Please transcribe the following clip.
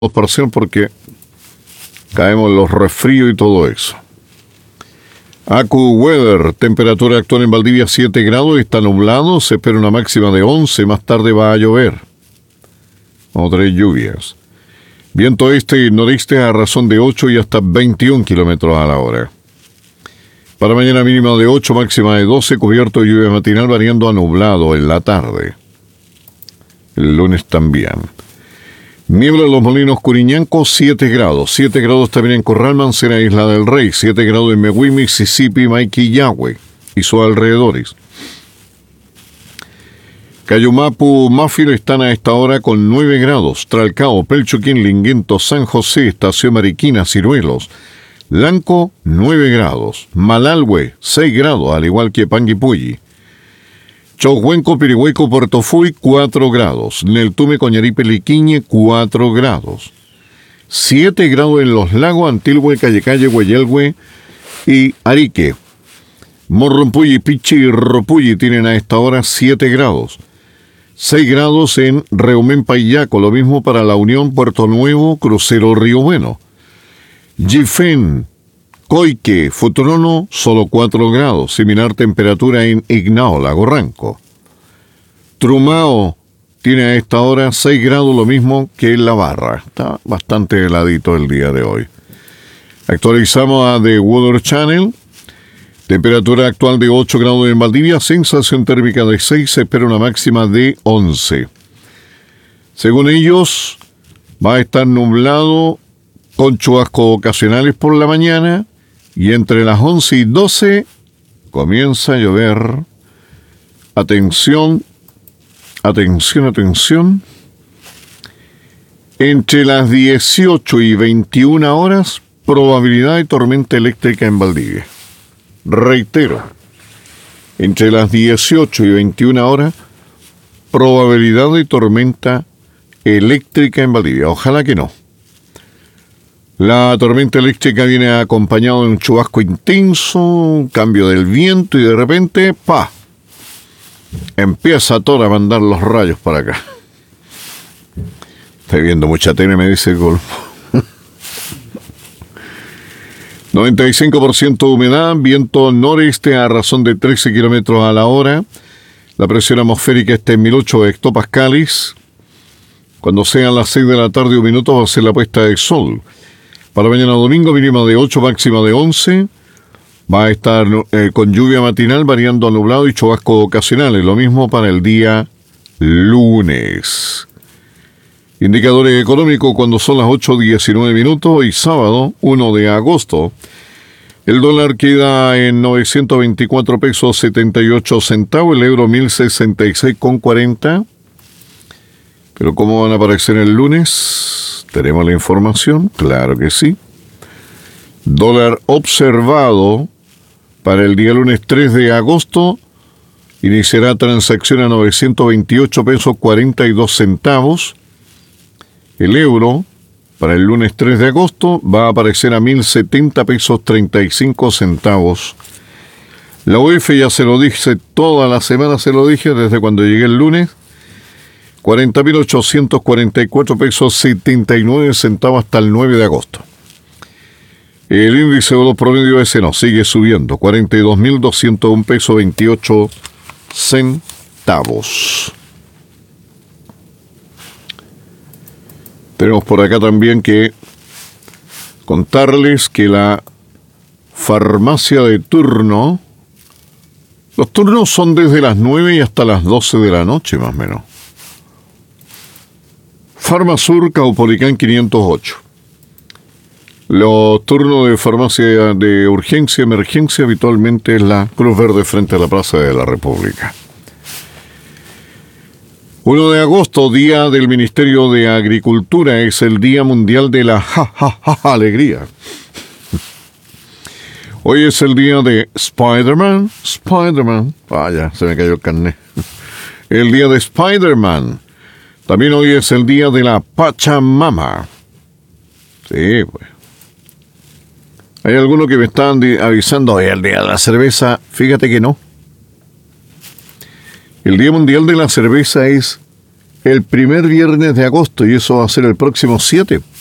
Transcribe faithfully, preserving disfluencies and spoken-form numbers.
parcial porque caemos en los resfríos y todo eso. AccuWeather, temperatura actual en Valdivia siete grados, está nublado, se espera una máxima de once, más tarde va a llover. Otras lluvias. Viento este y noreste a razón de ocho y hasta veintiún kilómetros a la hora. Para mañana mínima de ocho, máxima de doce, cubierto de lluvia matinal variando a nublado en la tarde. El lunes también. Niebla en Los Molinos, Curiñanco, siete grados. siete grados también en Corral, Mancera, Isla del Rey. siete grados en Megüí, Mississippi, Maiquillahue y sus alrededores. Cayumapu, Máfilo están a esta hora con nueve grados. Tralcao, Pelchuquín, Linguento, San José, Estación Mariquina, Ciruelos. Lanco, nueve grados. Malalhue, seis grados, al igual que Panguipulli. Chohuenco, Pirihueco, Puerto Fuy, cuatro grados. Neltume, Coñaripe, Liquiñe, cuatro grados. siete grados en Los Lagos, Antilhue, Cayecalle, Hueyelhue y Arique. Morrompulli, Pichi y Ropulli tienen a esta hora siete grados. seis grados en Reumén, Payaco, lo mismo para La Unión, Puerto Nuevo, Crucero, Río Bueno. Gifén, Coique, Futrono, solo cuatro grados, similar temperatura en Ignao, Lago Ranco. Trumao tiene a esta hora seis grados, lo mismo que en La Barra. Está bastante heladito el día de hoy. Actualizamos a The Weather Channel. Temperatura actual de ocho grados en Valdivia, sensación térmica de seis, se espera una máxima de once. Según ellos, va a estar nublado con chubascos ocasionales por la mañana y entre las once y doce comienza a llover. Atención, atención, atención. Entre las dieciocho y veintiuna horas, probabilidad de tormenta eléctrica en Valdivia. Reitero, entre las dieciocho y veintiuna horas, probabilidad de tormenta eléctrica en Valdivia. Ojalá que no. La tormenta eléctrica viene acompañada de un chubasco intenso, un cambio del viento y de repente, ¡pa! Empieza todo a mandar los rayos para acá. Estoy viendo mucha tele, me dice el Golfo. noventa y cinco por ciento de humedad, viento noreste a razón de trece kilómetros a la hora. La presión atmosférica está en mil ocho hectopascales. Cuando sean las seis de la tarde, un minuto, va a ser la puesta de sol. Para mañana domingo, mínima de ocho, máxima de once. Va a estar eh, con lluvia matinal, variando a nublado y chubascos ocasionales. Lo mismo para el día lunes. Indicadores económicos cuando son las ocho diecinueve minutos. Hoy sábado, uno de agosto. El dólar queda en novecientos veinticuatro pesos setenta y ocho centavos. El euro mil sesenta y seis con cuarenta. Pero ¿cómo van a aparecer el lunes? ¿Tenemos la información? Claro que sí. Dólar observado para el día lunes tres de agosto. Iniciará transacción a novecientos veintiocho pesos cuarenta y dos centavos. El euro para el lunes tres de agosto va a aparecer a mil setenta pesos treinta y cinco centavos. La U E F ya se lo dije, toda la semana se lo dije desde cuando llegué el lunes. cuarenta mil ochocientos cuarenta y cuatro pesos setenta y nueve centavos hasta el nueve de agosto. El índice de los promedios ese no sigue subiendo, cuarenta y dos mil doscientos un pesos veintiocho centavos. Tenemos por acá también que contarles que la farmacia de turno, los turnos son desde las nueve y hasta las doce de la noche más o menos. Farmasur, Caupolicán quinientos ocho. Los turnos de farmacia de urgencia, emergencia, habitualmente es la Cruz Verde frente a la Plaza de la República. uno de agosto, Día del Ministerio de Agricultura, es el Día Mundial de la ja, ja, ja, ja, Alegría. Hoy es el día de Spider-Man. Spider-Man. Vaya, se me cayó el carnet. El día de Spider-Man. También hoy es el día de la Pachamama. Sí, pues. Hay algunos que me están avisando, hoy es el día de la cerveza. Fíjate que no. El Día Mundial de la Cerveza es el primer viernes de agosto y eso va a ser el próximo siete.